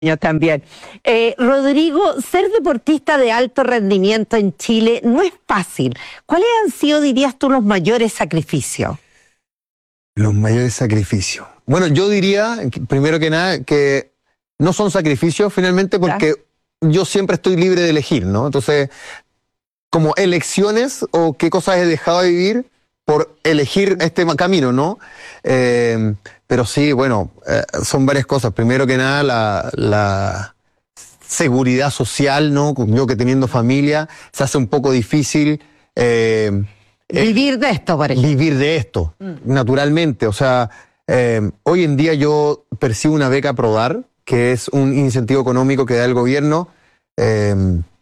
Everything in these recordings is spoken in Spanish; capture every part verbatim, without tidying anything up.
también. Eh, Rodrigo, ser deportista de alto rendimiento en Chile no es fácil. ¿Cuáles han sido, dirías tú, los mayores sacrificios? Los mayores sacrificios. Bueno, yo diría, primero que nada, que no son sacrificios finalmente porque ¿Ya? yo siempre estoy libre de elegir, ¿no? Entonces, como elecciones o qué cosas he dejado de vivir por elegir este camino, ¿no? Eh, pero sí, bueno, eh, son varias cosas. Primero que nada, la, la seguridad social, ¿no? Yo que teniendo familia, se hace un poco difícil. Eh, vivir de esto, por ejemplo. Vivir de esto, mm. naturalmente. O sea, eh, hoy en día yo percibo una beca ProDAR, que es un incentivo económico que da el gobierno eh,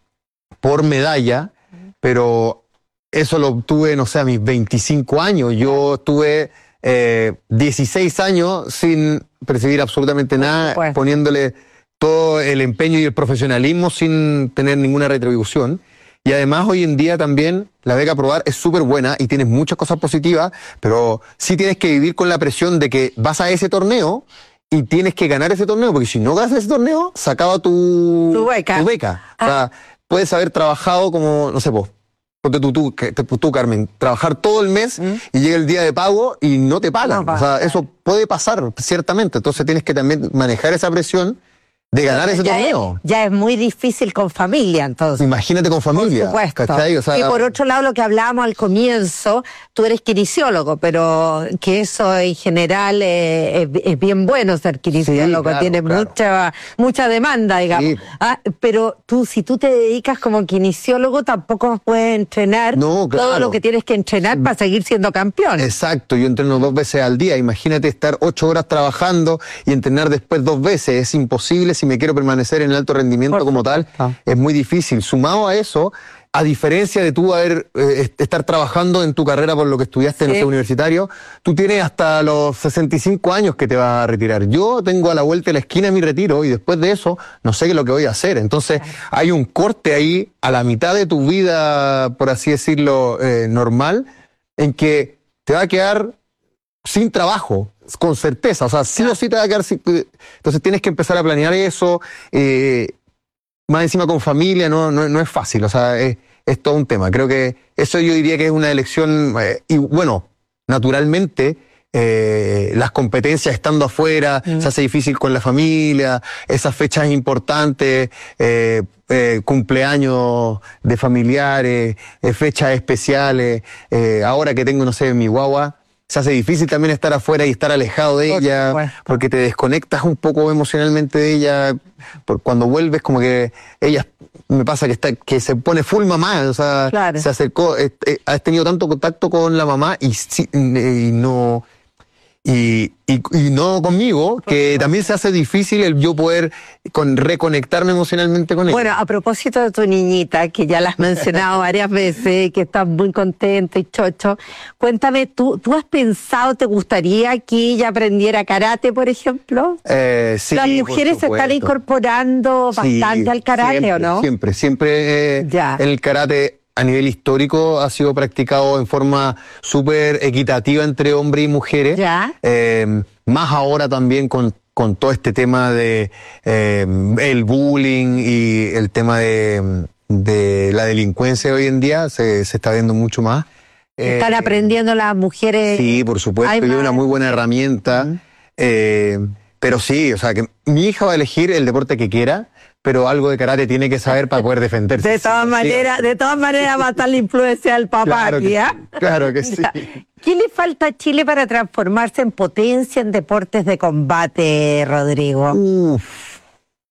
por medalla, mm. pero eso lo obtuve, no sé, a mis veinticinco años. Yo estuve eh, dieciséis años sin percibir absolutamente nada, pues. poniéndole todo el empeño y el profesionalismo sin tener ninguna retribución. Y además hoy en día también la beca ProDAR es súper buena y tienes muchas cosas positivas, pero sí tienes que vivir con la presión de que vas a ese torneo y tienes que ganar ese torneo, porque si no ganas ese torneo, se acaba tu, tu beca. Tu beca. Ah. O sea, puedes haber trabajado como, no sé, vos, Tú, tú, tú, tú, Carmen, trabajar todo el mes ¿Mm? y llega el día de pago y no te pagan. No, o sea, eso puede pasar, ciertamente. Entonces tienes que también manejar esa presión de ganar Pero ese ya torneo. Es, ya es muy difícil con familia, entonces. Imagínate con familia. Por supuesto. ¿Cachai? O sea, y por otro lado, lo que hablábamos al comienzo, tú eres kinesiólogo, pero que eso en general eh, es, es bien bueno ser kinesiólogo, sí, claro, tiene claro. mucha mucha demanda, digamos. Sí. Ah, pero tú, si tú te dedicas como kinesiólogo, tampoco puedes entrenar no, claro. todo lo que tienes que entrenar para seguir siendo campeón. Exacto, yo entreno dos veces al día. Imagínate estar ocho horas trabajando y entrenar después dos veces. Es imposible. Si me quiero permanecer en el alto rendimiento Por como tal, ah. es muy difícil. Sumado a eso, a diferencia de tú haber, eh, estar trabajando en tu carrera por lo que estudiaste sí. en el universitario, tú tienes hasta los sesenta y cinco años que te vas a retirar. Yo tengo a la vuelta de la esquina mi retiro y después de eso no sé qué es lo que voy a hacer. Entonces claro. hay un corte ahí a la mitad de tu vida, por así decirlo, eh, normal, en que te va a quedar sin trabajo. Con certeza, o sea, sí o sí te va a quedar... Entonces tienes que empezar a planear eso, eh, más encima con familia, no, no, no es fácil, o sea, es, es todo un tema. Creo que eso yo diría que es una elección, eh, y bueno, naturalmente, eh, las competencias estando afuera, mm. se hace difícil con la familia, esas fechas importantes, eh, eh, cumpleaños de familiares, eh, fechas especiales, eh, ahora que tengo, no sé, mi guagua, se hace difícil también estar afuera y estar alejado de ella, bueno. porque te desconectas un poco emocionalmente de ella. Por cuando vuelves, como que ella, me pasa que está que se pone full mamá, o sea, claro. se acercó, eh, eh, has tenido tanto contacto con la mamá y, y no... Y, y, y no conmigo, que también se hace difícil el yo poder con, reconectarme emocionalmente con ella. Bueno, a propósito de tu niñita, que ya la has mencionado varias veces, que estás muy contento y chocho, cuéntame, ¿tú, ¿tú has pensado, te gustaría que ella aprendiera karate, por ejemplo? Eh, sí, Las mujeres se están incorporando bastante sí, al karate, siempre, ¿o no? Siempre, siempre eh, ya. el karate... a nivel histórico ha sido practicado en forma súper equitativa entre hombres y mujeres. ¿Ya? Eh, más ahora también con, con todo este tema de eh, el bullying y el tema de, de la delincuencia hoy en día, se, se está viendo mucho más. ¿Están eh, aprendiendo las mujeres? Sí, por supuesto, y es una muy buena herramienta. Uh-huh. eh, pero sí, o sea, que mi hija va a elegir el deporte que quiera, pero algo de karate tiene que saber para poder defenderse. De todas sí, maneras, sí. de todas maneras va a estar la influencia del papá, claro que, ¿ya? Claro que sí. ¿Qué le falta a Chile para transformarse en potencia en deportes de combate, Rodrigo? Uf.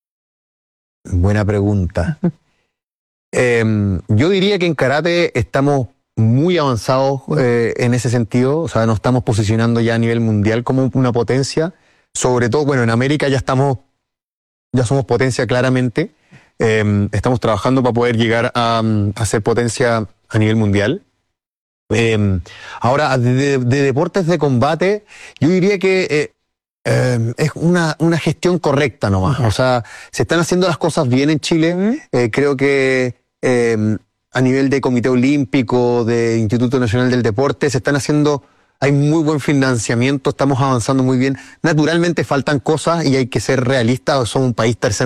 Buena pregunta. eh, yo diría que en karate estamos muy avanzados eh, en ese sentido, o sea, nos estamos posicionando ya a nivel mundial como una potencia, sobre todo, bueno, en América ya estamos Ya somos potencia claramente, eh, estamos trabajando para poder llegar a, a ser potencia a nivel mundial. Eh, ahora, de, de deportes de combate, yo diría que eh, eh, es una, una gestión correcta nomás. O sea, se están haciendo las cosas bien en Chile. Eh, creo que eh, a nivel de Comité Olímpico, de Instituto Nacional del Deporte, se están haciendo hay muy buen financiamiento, estamos avanzando muy bien. Naturalmente faltan cosas y hay que ser realistas, somos un país tercer